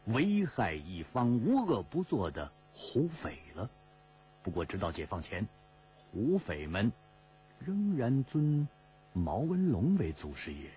危害一方、无恶不作的胡匪了。不过，直到解放前，胡匪们仍然尊毛文龙为祖师爷。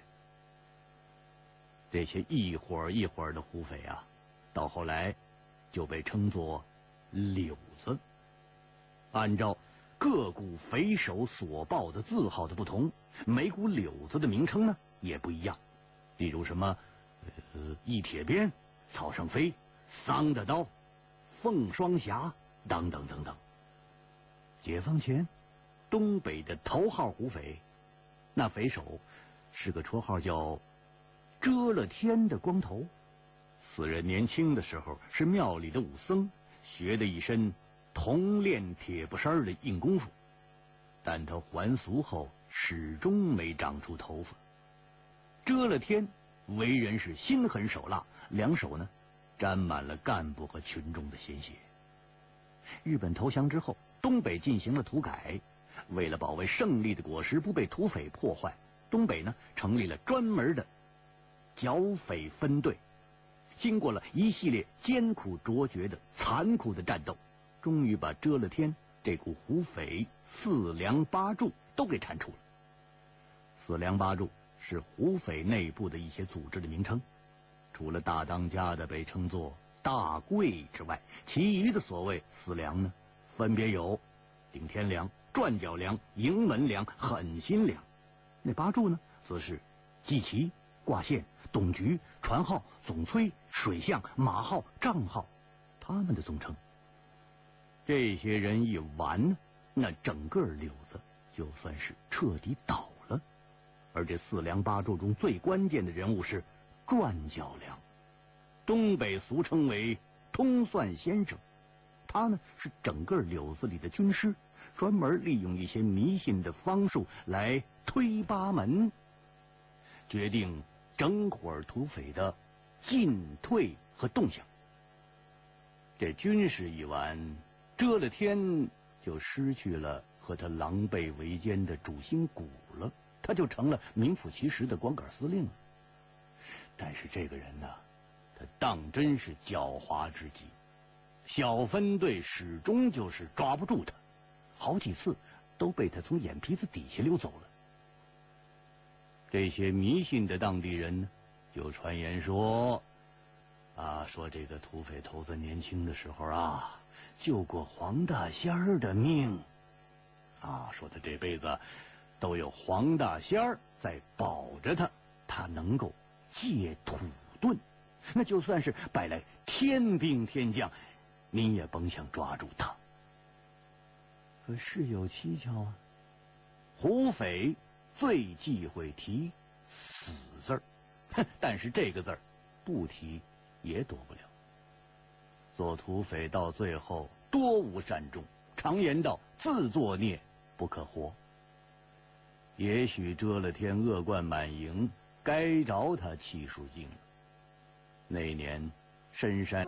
这些一伙儿一伙儿的胡匪啊，到后来就被称作柳子。按照各股匪首所报的字号的不同，每股柳子的名称呢也不一样。例如什么一铁鞭、草上飞、桑的刀、凤双侠等等等等。解放前，东北的头号胡匪，那匪首是个绰号叫遮了天的光头。此人年轻的时候是庙里的武僧，学的一身铜链铁布衫的硬功夫，但他还俗后始终没长出头发。遮了天为人是心狠手辣，两手呢沾满了干部和群众的鲜血。日本投降之后，东北进行了土改，为了保卫胜利的果实不被土匪破坏，东北呢成立了专门的剿匪分队。经过了一系列艰苦卓绝的残酷的战斗，终于把遮了天这股胡匪四梁八柱都给铲除了。四梁八柱是胡匪内部的一些组织的名称，除了大当家的被称作大贵之外，其余的所谓四梁呢，分别有顶天梁、转角梁、营门梁、狠心梁。那八柱呢，则是祭旗、挂线、董局、船号、总催、水象、马号、账号，他们的总称。这些人一完呢，那整个柳子就算是彻底倒了。而这四梁八柱中最关键的人物是转角梁，东北俗称为通算先生。他呢是整个柳子里的军师，专门利用一些迷信的方术来推八门，决定整伙土匪的进退和动向。这军事一完，遮了天就失去了和他狼狈为奸的主心骨了，他就成了名副其实的光杆司令了。但是这个人呢，他当真是狡猾之极，小分队始终就是抓不住他，好几次都被他从眼皮子底下溜走了。这些迷信的当地人呢，就传言说说这个土匪头子年轻的时候啊，救过黄大仙儿的命说他这辈子都有黄大仙儿在保着他，他能够借土遁，那就算是摆来天兵天将，您也甭想抓住他。可是有蹊跷啊，胡匪最忌讳提死字儿，但是这个字儿不提也躲不了。做土匪到最后多无善终，常言道自作孽不可活。也许遮了天恶贯满盈，该着他气数尽了。那年深山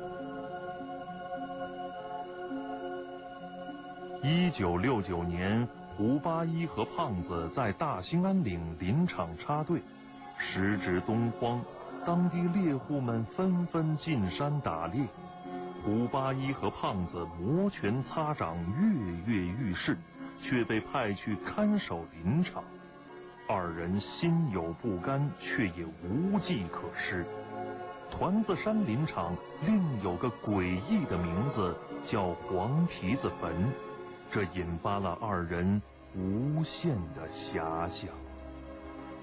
1969年，胡八一和胖子在大兴安岭林场插队，时值冬荒，当地猎户们纷纷进山打猎。胡八一和胖子摩拳擦掌，跃跃欲试，却被派去看守林场。二人心有不甘，却也无计可施。团子山林场另有个诡异的名字，叫黄皮子坟，这引发了二人无限的遐想。